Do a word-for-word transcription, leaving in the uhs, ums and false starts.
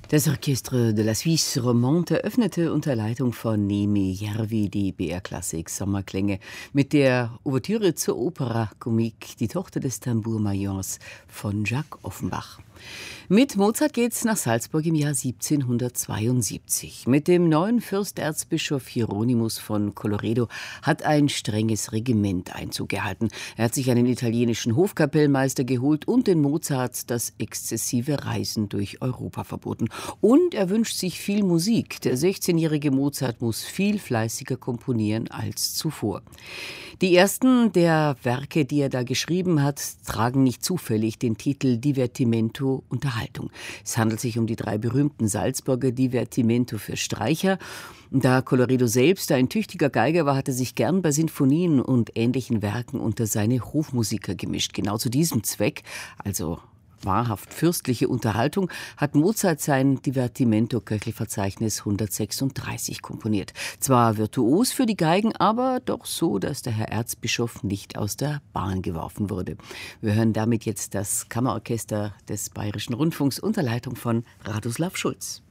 Das Orchestre de la Suisse Romande öffnete unter Leitung von Neeme Järvi die B R-Klassik Sommerklänge mit der Ouvertüre zur Opera Comique, die Tochter des Tambour-Majors von Jacques Offenbach. Mit Mozart geht's nach Salzburg im Jahr siebzehnhundertzweiundsiebzig. Mit dem neuen Fürsterzbischof Hieronymus von Colloredo hat ein strenges Regiment Einzug gehalten. Er hat sich einen italienischen Hofkapellmeister geholt und den Mozart das exzessive Reisen durch Europa verboten. Und er wünscht sich viel Musik. Der sechzehnjährige Mozart muss viel fleißiger komponieren als zuvor. Die ersten der Werke, die er da geschrieben hat, tragen nicht zufällig den Titel Divertimento Unterhaltung. Es handelt sich um die drei berühmten Salzburger Divertimento für Streicher. Da Colloredo selbst ein tüchtiger Geiger war, hat er sich gern bei Sinfonien und ähnlichen Werken unter seine Hofmusiker gemischt. Genau zu diesem Zweck, also wahrhaft fürstliche Unterhaltung, hat Mozart sein Divertimento-Köchelverzeichnis hundertsechsunddreißig komponiert. Zwar virtuos für die Geigen, aber doch so, dass der Herr Erzbischof nicht aus der Bahn geworfen wurde. Wir hören damit jetzt das Kammerorchester des Bayerischen Rundfunks unter Leitung von Radoslav Schulz.